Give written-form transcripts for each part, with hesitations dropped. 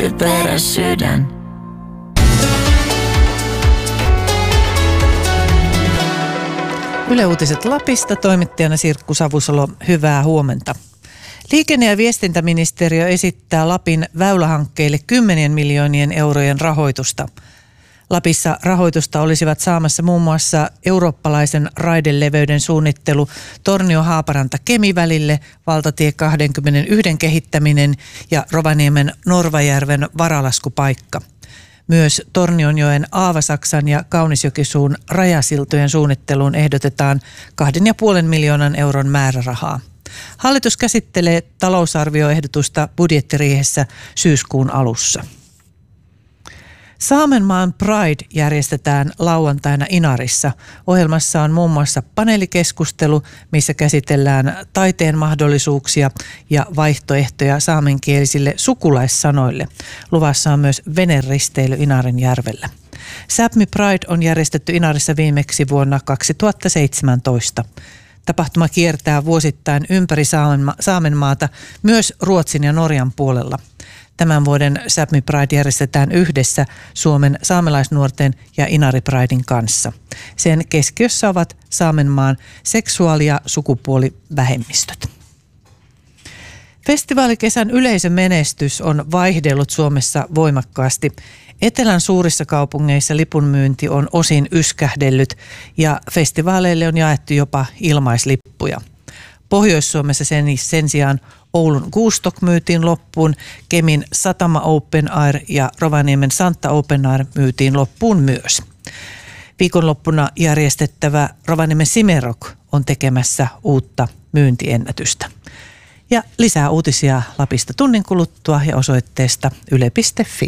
typerä sydän. Yle Uutiset Lapista, toimittajana Sirkku Savusalo, hyvää huomenta. Liikenne- ja viestintäministeriö esittää Lapin väylähankkeille 10 miljoonien eurojen rahoitusta. Lapissa rahoitusta olisivat saamassa muun muassa eurooppalaisen raideleveyden suunnittelu Tornio-Haaparanta-Kemi-välille, valtatie 21 kehittäminen ja Rovaniemen Norvajärven varalaskupaikka. Myös Tornionjoen Aavasaksan ja Kaunisjokisuun rajasiltojen suunnitteluun ehdotetaan 2,5 miljoonan euron määrärahaa. Hallitus käsittelee talousarvioehdotusta budjettiriihessä syyskuun alussa. Saamenmaan Pride järjestetään lauantaina Inarissa. Ohjelmassa on muun muassa paneelikeskustelu, missä käsitellään taiteen mahdollisuuksia ja vaihtoehtoja saamenkielisille sukulaissanoille. Luvassa on myös veneristeily Inarinjärvellä. Sápmi Pride on järjestetty Inarissa viimeksi vuonna 2017. Tapahtuma kiertää vuosittain ympäri Saamenmaata, myös Ruotsin ja Norjan puolella. Tämän vuoden Sápmi Pride järjestetään yhdessä Suomen saamelaisnuorten ja Inari Pridein kanssa. Sen keskiössä ovat Saamenmaan seksuaali- ja sukupuolivähemmistöt. Festivaalikesän yleisömenestys on vaihdellut Suomessa voimakkaasti. Etelän suurissa kaupungeissa lipunmyynti on osin yskähdellyt ja festivaaleille on jaettu jopa ilmaislippuja. Pohjois-Suomessa sen sijaan Oulun Goostok myytiin loppuun, Kemin Satama Open Air ja Rovaniemen Santta Open Air myytiin loppuun myös. Viikonloppuna järjestettävä Rovaniemen Simerok on tekemässä uutta myyntiennätystä. Ja lisää uutisia Lapista tunnin kuluttua ja osoitteesta yle.fi.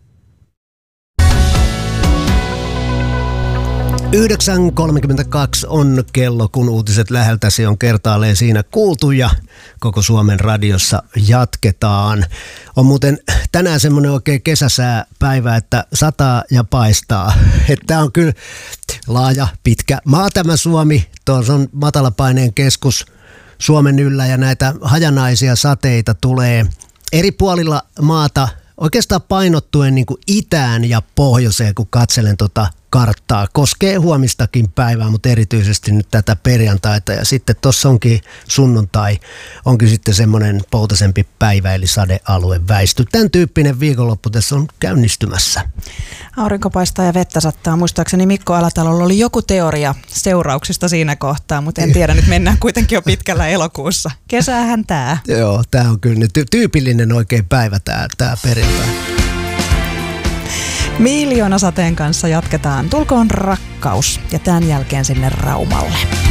9.32 on kello, kun uutiset läheltäsi on kertaalleen siinä kuultu ja koko Suomen radiossa jatketaan. On muuten tänään semmoinen oikein kesäsääpäivä, että sataa ja paistaa. Tämä on kyllä laaja, pitkä maa tämä Suomi. Tuossa on matalapaineen keskus Suomen yllä ja näitä hajanaisia sateita tulee eri puolilla maata oikeastaan painottuen niin kuin itään ja pohjoiseen, kun katselen karttaa. Koskee huomistakin päivää, mutta erityisesti nyt tätä perjantaita. Ja sitten tuossa onkin sunnuntai, onkin sitten semmoinen poutaisempi päivä, eli sadealue väisty. Tämän tyyppinen viikonloppu tässä on käynnistymässä. Aurinko paistaa ja vettä sattaa. Muistaakseni Mikko Alatalolla oli joku teoria seurauksista siinä kohtaa, mutta en tiedä, nyt mennään kuitenkin jo pitkällä elokuussa. Kesähän tää. Joo, tää on kyllä tyypillinen oikein päivä tää perjantai. Miljoonasateen kanssa jatketaan. Tulkoon rakkaus ja tämän jälkeen sinne Raumalle.